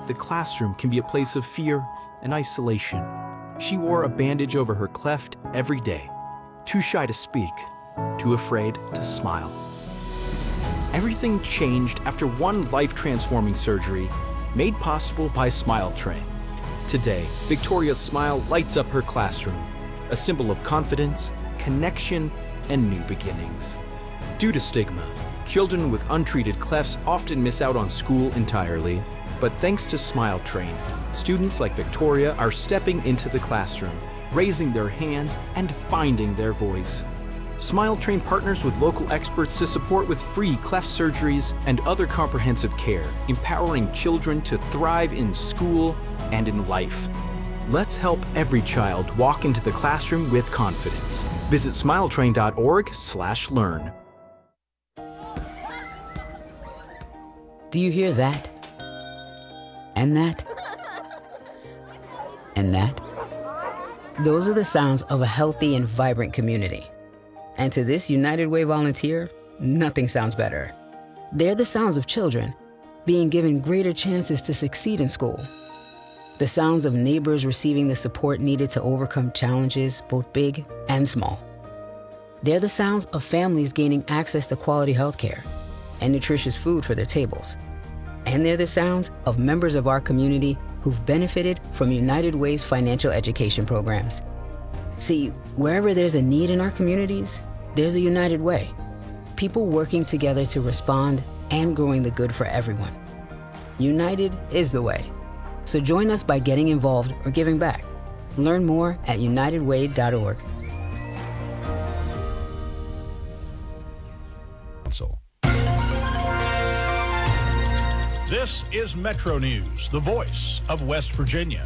the classroom can be a place of fear and isolation. She wore a bandage over her cleft every day, too shy to speak, too afraid to smile. Everything changed after one life-transforming surgery made possible by Smile Train. Today, Victoria's smile lights up her classroom, a symbol of confidence, connection, and new beginnings. Due to stigma, children with untreated clefts often miss out on school entirely, but thanks to Smile Train, students like Victoria are stepping into the classroom, raising their hands, and finding their voice. Smile Train partners with local experts to support with free cleft surgeries and other comprehensive care, empowering children to thrive in school and in life. Let's help every child walk into the classroom with confidence. Visit smiletrain.org/learn. Do you hear that? And that? And that? Those are the sounds of a healthy and vibrant community. And to this United Way volunteer, nothing sounds better. They're the sounds of children being given greater chances to succeed in school. The sounds of neighbors receiving the support needed to overcome challenges, both big and small. They're the sounds of families gaining access to quality healthcare and nutritious food for their tables. And they're the sounds of members of our community who've benefited from United Way's financial education programs. See, wherever there's a need in our communities, there's a United Way. People working together to respond and growing the good for everyone. United is the way. So join us by getting involved or giving back. Learn more at unitedway.org. This is Metro News, the voice of West Virginia.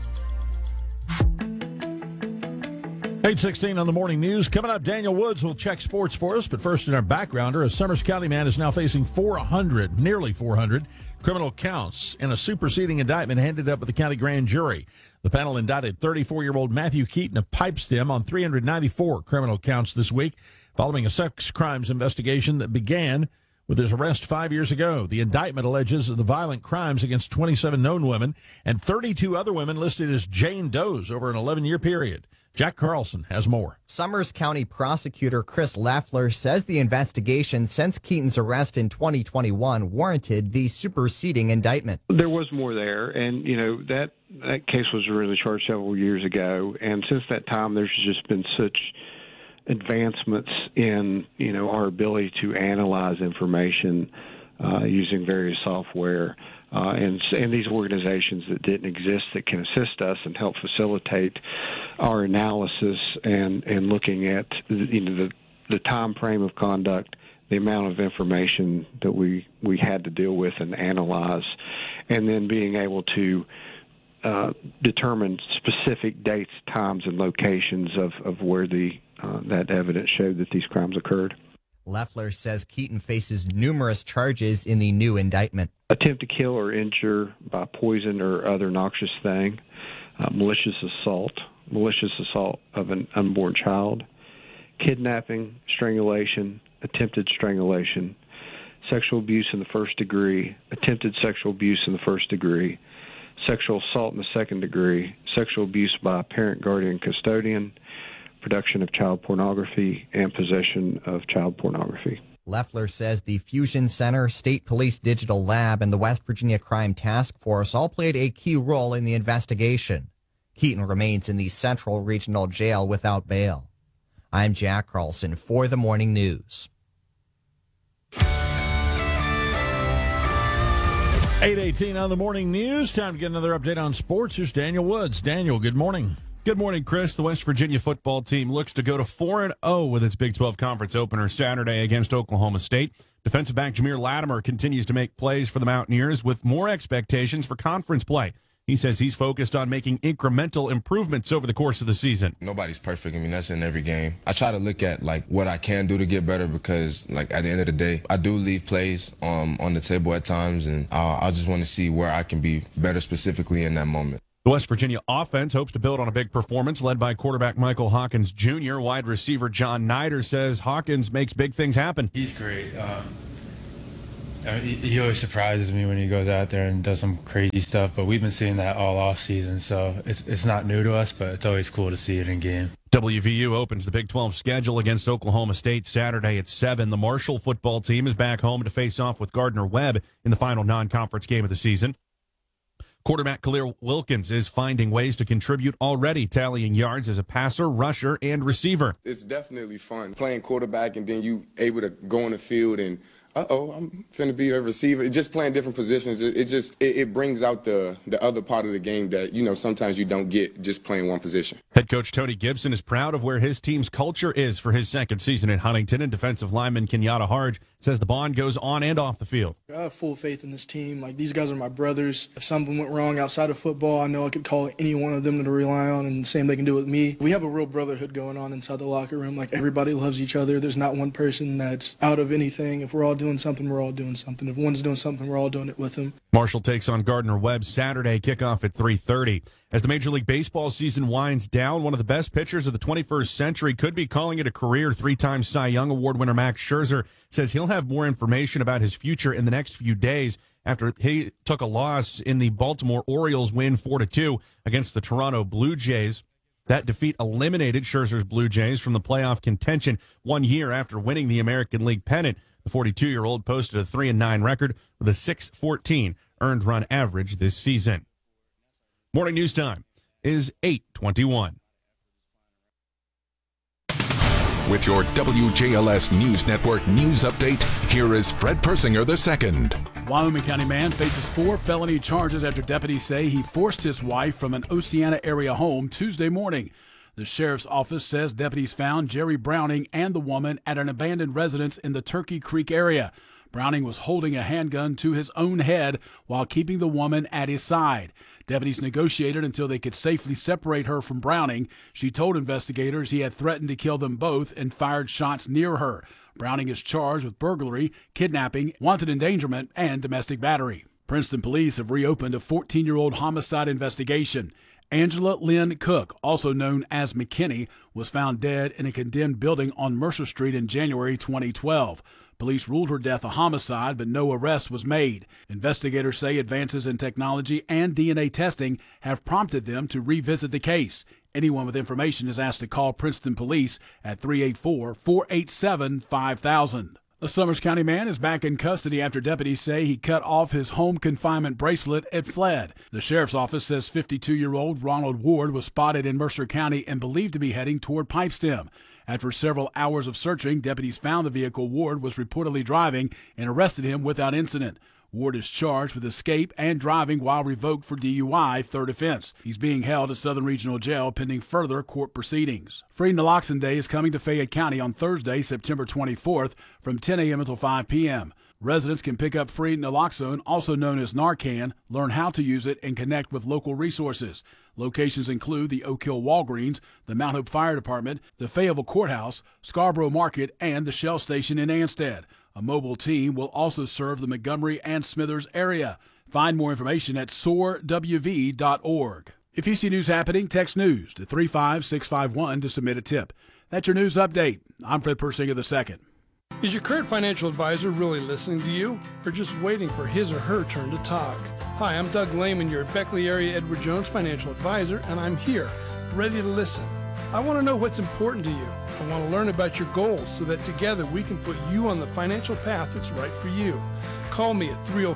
8:16 on the morning news. Coming up, Daniel Woods will check sports for us. But first, in our backgrounder, a Summers County man is now facing nearly 400 criminal counts in a superseding indictment handed up with the county grand jury. The panel indicted 34-year-old Matthew Keaton of Pipestem on 394 criminal counts this week, following a sex crimes investigation that began with his arrest 5 years ago. The indictment alleges the violent crimes against 27 known women and 32 other women listed as Jane Does over an 11-year period. Jack Carlson has more. Summers County Prosecutor Chris Leffler says the investigation since Keaton's arrest in 2021 warranted the superseding indictment. There was more there, and, that case was really charged several years ago, and since that time there's just been such advancements in, our ability to analyze information using various software. And these organizations that didn't exist that can assist us and help facilitate our analysis and looking at the time frame of conduct, the amount of information that we had to deal with and analyze, and then being able to determine specific dates, times, and locations of where that evidence showed that these crimes occurred. Leffler says Keaton faces numerous charges in the new indictment. Attempt to kill or injure by poison or other noxious thing, malicious assault of an unborn child, kidnapping, strangulation, attempted strangulation, sexual abuse in the first degree, attempted sexual abuse in the first degree, sexual assault in the second degree, sexual abuse by a parent, guardian, custodian, production of child pornography, and possession of child pornography. Leffler says the Fusion Center, State Police Digital Lab, and the West Virginia Crime Task Force all played a key role in the investigation. Keaton remains in the Central Regional Jail without bail. I'm Jack Carlson for the Morning News. 8:18 on the morning news. Time to get another update on sports. Here's Daniel Woods. Daniel, good morning. Good morning, Chris. The West Virginia football team looks to go to 4-0 with its Big 12 Conference opener Saturday against Oklahoma State. Defensive back Jameer Latimer continues to make plays for the Mountaineers with more expectations for conference play. He says he's focused on making incremental improvements over the course of the season. Nobody's perfect. That's in every game. I try to look at what I can do to get better because at the end of the day, I do leave plays on the table at times, and I just want to see where I can be better specifically in that moment. The West Virginia offense hopes to build on a big performance led by quarterback Michael Hawkins Jr. Wide receiver John Nider says Hawkins makes big things happen. He's great. He always surprises me when he goes out there and does some crazy stuff, but we've been seeing that all off season, so it's not new to us, but it's always cool to see it in game. WVU opens the Big 12 schedule against Oklahoma State Saturday at 7. The Marshall football team is back home to face off with Gardner-Webb in the final non-conference game of the season. Quarterback Khalil Wilkins is finding ways to contribute already, tallying yards as a passer, rusher, and receiver. It's definitely fun playing quarterback, and then you able to go on the field and I'm finna be a receiver. Just playing different positions, it brings out the other part of the game that, sometimes you don't get just playing one position. Head coach Tony Gibson is proud of where his team's culture is for his second season at Huntington, and defensive lineman Kenyatta Harge says the bond goes on and off the field. I have full faith in this team. These guys are my brothers. If something went wrong outside of football, I know I could call any one of them to rely on, and the same they can do with me. We have a real brotherhood going on inside the locker room. Everybody loves each other. There's not one person that's out of anything. If we're all doing something, we're all doing something. If one's doing something, we're all doing it with them. Marshall takes on Gardner-Webb Saturday, kickoff at 3:30. As the Major League Baseball season winds down, one of the best pitchers of the 21st century could be calling it a career. 3-time Cy Young Award winner Max Scherzer says he'll have more information about his future in the next few days after he took a loss in the Baltimore Orioles win 4-2 against the Toronto Blue Jays. That defeat eliminated Scherzer's Blue Jays from the playoff contention 1 year after winning the American League pennant. The 42-year-old posted a 3-9 record with a 6.14 earned run average this season. Morning news time is 8:21. With your WJLS News Network news update, here is Fred Persinger II. Wyoming County man faces 4 felony charges after deputies say he forced his wife from an Oceana area home Tuesday morning. The sheriff's office says deputies found Jerry Browning and the woman at an abandoned residence in the Turkey Creek area. Browning was holding a handgun to his own head while keeping the woman at his side. Deputies negotiated until they could safely separate her from Browning. She told investigators he had threatened to kill them both and fired shots near her. Browning is charged with burglary, kidnapping, wanted endangerment, and domestic battery. Princeton police have reopened a 14-year-old homicide investigation. Angela Lynn Cook, also known as McKinney, was found dead in a condemned building on Mercer Street in January 2012. Police ruled her death a homicide, but no arrest was made. Investigators say advances in technology and DNA testing have prompted them to revisit the case. Anyone with information is asked to call Princeton Police at 384-487-5000. A Summers County man is back in custody after deputies say he cut off his home confinement bracelet and fled. The sheriff's office says 52-year-old Ronald Ward was spotted in Mercer County and believed to be heading toward Pipestem. After several hours of searching, deputies found the vehicle Ward was reportedly driving and arrested him without incident. Ward is charged with escape and driving while revoked for DUI, third offense. He's being held at Southern Regional Jail pending further court proceedings. Free Naloxone Day is coming to Fayette County on Thursday, September 24th from 10 a.m. until 5 p.m. Residents can pick up free naloxone, also known as Narcan, learn how to use it, and connect with local resources. Locations include the Oak Hill Walgreens, the Mount Hope Fire Department, the Fayetteville Courthouse, Scarborough Market, and the Shell Station in Anstead. A mobile team will also serve the Montgomery and Smithers area. Find more information at soarwv.org. If you see news happening, text news to 35651 to submit a tip. That's your news update. I'm Fred Persinger II. Is your current financial advisor really listening to you, or just waiting for his or her turn to talk? Hi, I'm Doug Lehman, your Beckley area Edward Jones financial advisor, and I'm here, ready to listen. I want to know what's important to you. I want to learn about your goals so that together we can put you on the financial path that's right for you. Call me at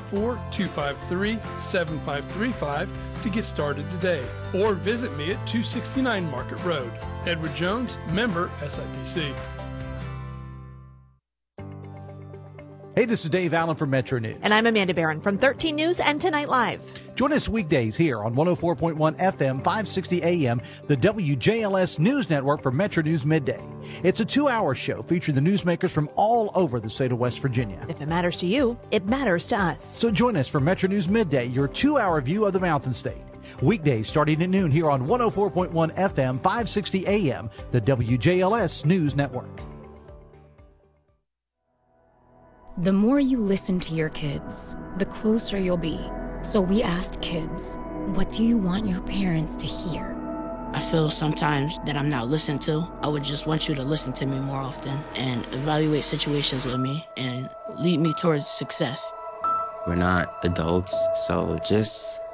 304-253-7535 to get started today, or visit me at 269 Market Road. Edward Jones, member SIPC. Hey, this is Dave Allen from Metro News. And I'm Amanda Barron from 13 News and Tonight Live. Join us weekdays here on 104.1 FM, 560 AM, the WJLS News Network for Metro News Midday. It's a 2-hour show featuring the newsmakers from all over the state of West Virginia. If it matters to you, it matters to us. So join us for Metro News Midday, your 2-hour view of the Mountain State. Weekdays starting at noon here on 104.1 FM, 560 AM, the WJLS News Network. The more you listen to your kids, the closer you'll be. So we asked kids, what do you want your parents to hear? I feel sometimes that I'm not listened to. I would just want you to listen to me more often and evaluate situations with me and lead me towards success. We're not adults, so just